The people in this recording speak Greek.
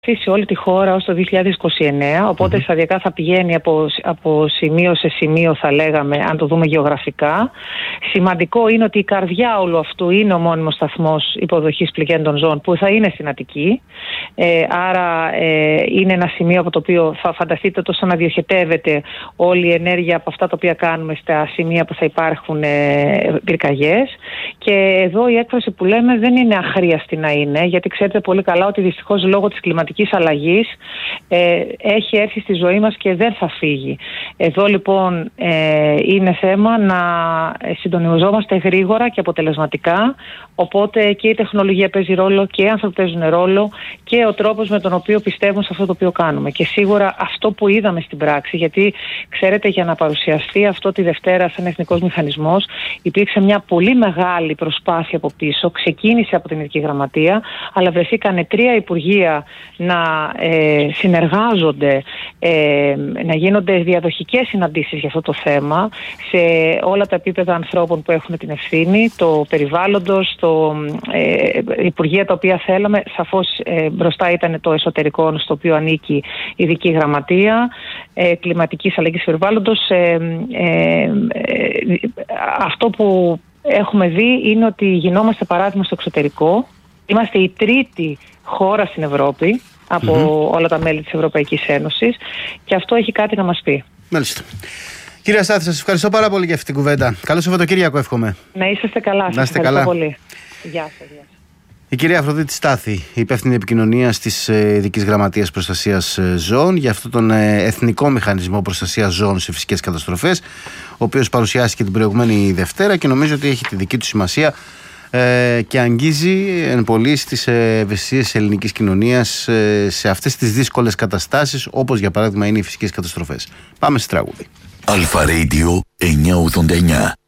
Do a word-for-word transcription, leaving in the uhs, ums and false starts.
σε όλη τη χώρα ως το δύο χιλιάδες είκοσι εννέα, οπότε mm-hmm. σταδιακά θα πηγαίνει από, από σημείο σε σημείο, θα λέγαμε, αν το δούμε γεωγραφικά. Σημαντικό είναι ότι η καρδιά όλου αυτού είναι ο μόνιμος σταθμός υποδοχής πληγέντων ζώων που θα είναι στην Αττική. Ε, άρα ε, είναι ένα σημείο από το οποίο θα φανταστείτε τόσο να διοχετεύεται όλη η ενέργεια από αυτά τα οποία κάνουμε στα σημεία που θα υπάρχουν ε, πυρκαγιές. Και εδώ η έκφραση που λέμε δεν είναι αχρίαστη να είναι, γιατί ξέρετε πολύ καλά ότι δυστυχώς λόγω της κλιματικής αλλαγής ε, έχει έρθει στη ζωή μας και δεν θα φύγει. Εδώ λοιπόν ε, είναι θέμα να συντονιζόμαστε γρήγορα και αποτελεσματικά, οπότε και η τεχνολογία παίζει ρόλο και οι άνθρωποι παίζουν ρόλο και ο τρόπος με τον οποίο πιστεύουν σε αυτό το οποίο κάνουμε. Και σίγουρα αυτό που είδαμε στην πράξη, γιατί ξέρετε, για να παρουσιαστεί αυτό τη Δευτέρα σαν εθνικός μηχανισμός υπήρξε μια πολύ μεγάλη προσπάθεια από πίσω, ξεκίνησε από την Ειδική Γραμματεία, αλλά βρεθήκανε τρία υπουργεία να ε, συνεργάζονται, ε, να γίνονται διαδοχικές συναντήσεις για αυτό το θέμα σε όλα τα επίπεδα ανθρώπων που έχουν την ευθύνη, το περιβάλλοντος, το ε, υπουργεία τα οποία θέλαμε. Σαφώς ε, μπροστά ήταν το εσωτερικό, στο οποίο ανήκει η Ειδική Γραμματεία, ε, κλιματικής αλλαγής περιβάλλοντος. Ε, ε, ε, αυτό που έχουμε δει είναι ότι γινόμαστε παράδειγμα στο εξωτερικό. Είμαστε η τρίτη χώρα στην Ευρώπη από mm-hmm. όλα τα μέλη της Ευρωπαϊκής Ένωσης και αυτό έχει κάτι να μας πει. Μάλιστα. Κυρία Στάθη, σας ευχαριστώ πάρα πολύ για αυτή την κουβέντα. Καλό Σαββατοκύριακο εύχομαι. Να είσαστε καλά. Να σας είστε ευχαριστώ καλά. πολύ. Γεια σας. Γεια σας. Η κυρία Αφροδίτη Στάθη, υπεύθυνη επικοινωνίας της Ειδικής Γραμματείας Προστασίας Ζώων για αυτόν τον Εθνικό Μηχανισμό Προστασίας Ζώων σε Φυσικές Καταστροφές, ο οποίος παρουσιάστηκε την προηγουμένη Δευτέρα και νομίζω ότι έχει τη δική του σημασία ε, και αγγίζει εν πολλοίς τις ευαισθησίες της ελληνικής κοινωνίας ε, σε αυτές τις δύσκολες καταστάσεις, όπως για παράδειγμα είναι οι φυσικές καταστροφές. Πάμε στη τραγούδι. Αλφα Radio εννιακόσια ογδόντα εννιά.